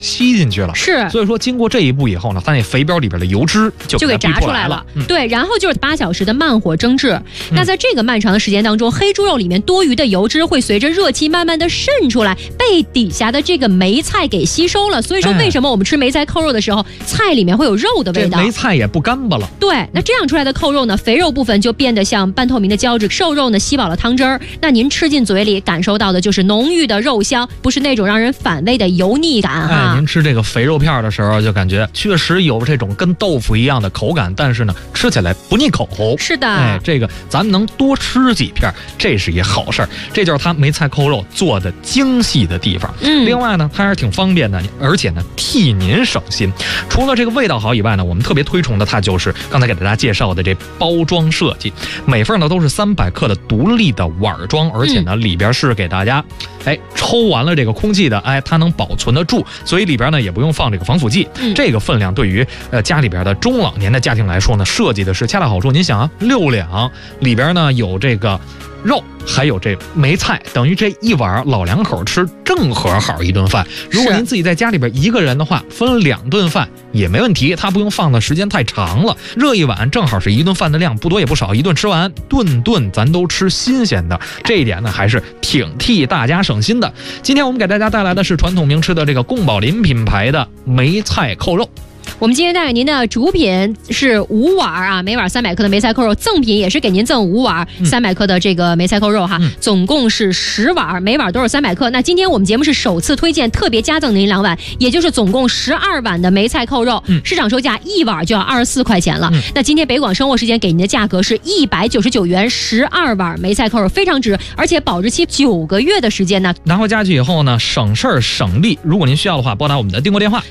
吸进去了。 是， 所以说经过这一步以后呢，它那肥膘里边的油脂就给炸出来了。 对，然后就是8小时的慢火蒸制。那在这个漫长的时间当中，黑猪肉里面多余的油脂会随着热气慢慢的渗出来，被底下的这个梅菜给吸收了。所以说为什么我们吃梅菜扣肉的时候，菜里面会有肉的味道？ 这梅菜也不干巴了。 对，那这样出来的扣肉呢，肥肉部分就变得像半透明的胶质，瘦肉呢吸饱了汤汁儿。那您吃进嘴里感受到的就是浓郁的肉香，不是那种让人反胃的油腻感哈。 您吃这个肥肉片的时候，就感觉确实有这种跟豆腐一样的口感，但是呢，吃起来不腻口。 是的， 这个咱们能多吃几片，这是一好事儿。这就是它梅菜扣肉做的精细的地方。另外呢，它还是挺方便的，而且呢，替您省心。除了这个味道好以外呢，我们特别推崇的它就是刚才给大家介绍的这包装设计。每份呢都是300克的独立的碗装，而且呢里边是给大家抽完了这个空气的，它能保存得住，所以里边呢也不用放这个防腐剂。这个分量对于家里边的中老年的家庭来说呢，设计的是恰到好处。您想啊，6两里边呢有这个肉，还有这梅菜，等于这一碗老两口吃正合好一顿饭。如果您自己在家里边一个人的话，分2顿饭也没问题，它不用放的时间太长了，热一碗正好是一顿饭的量，不多也不少，一顿吃完，顿顿咱都吃新鲜的，这一点呢还是挺替大家省心的。今天我们给大家带来的是传统名吃的这个宫保林品牌的梅菜扣肉。 我们今天带给您的主品是5碗啊，每碗300克的梅菜扣肉，赠品也是给您赠5碗300克的这个梅菜扣肉哈，总共是10碗，每碗都是300克。那今天我们节目是首次推荐特别加赠您2碗，也就是总共12碗的梅菜扣肉，市场售价1碗就要24块钱了。那今天北广生活时间给您的价格是199元，12碗梅菜扣肉非常值，而且保质期9个月的时间呢。 拿回家去以后呢，省事儿省力。如果您需要的话，拨打我们的订购电话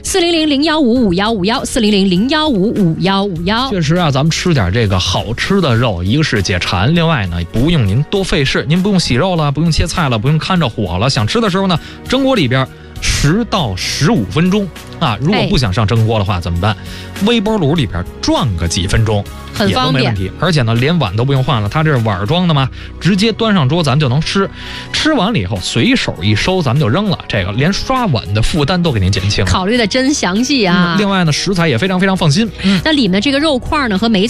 400-015-5151，400-015-5151。确实啊，咱们吃点这个好吃的肉，一个是解馋，另外呢不用您多费事，您不用洗肉了，不用切菜了，不用看着火了，想吃的时候呢，蒸锅里边10到15分钟啊。如果不想上蒸锅的话怎么办？微波炉里边转个几分钟很方便， 也都没问题。而且呢，连碗都不用换了，它这是碗装的嘛，直接端上桌咱们就能吃。吃完了以后随手一收，咱们就扔了，这个连刷碗的负担都给您减轻了。 考虑的真详细啊。 另外呢，食材也非常非常放心。 那里面这个肉块呢和梅